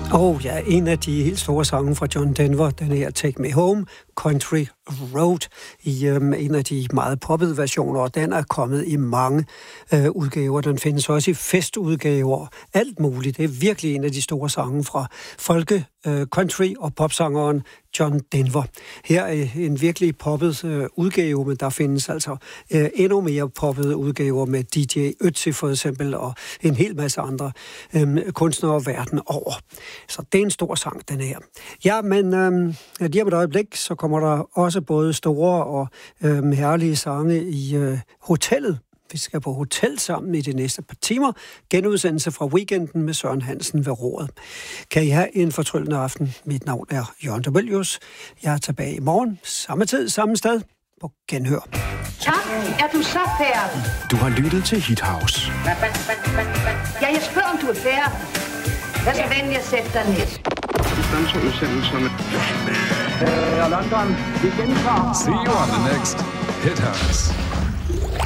Og ja, en af de helt store sange fra John Denver, den her Take Me Home, Country Road, i en af de meget poppede versioner, og den er kommet i mange udgaver. Den findes også i festudgaver, alt muligt. Det er virkelig en af de store sange fra folke, country og popsangeren John Denver. Her er en virkelig poppet udgave, men der findes altså endnu mere poppede udgaver med DJ Ötzi for eksempel, og en hel masse andre kunstnere verden over. Så det er en stor sang, den her. Ja, men lige om et øjeblik, så kommer der også både store og herlige sange i hotellet. Vi skal på hotel sammen i de næste par timer. Genudsendelse fra weekenden med Søren Hansen ved roret. Kan I have en fortryllende aften? Mit navn er Jørgen Dobelius. Jeg er tilbage i morgen, samme tid, samme sted, på genhør. Tak, er du så færdig? Du har lyttet til Hit House. Ja, jeg spørger, om du er færdig. Vær så venlig at sætte dig ned. Udsendelserne. London, vi gentager. See you on the next Hit House.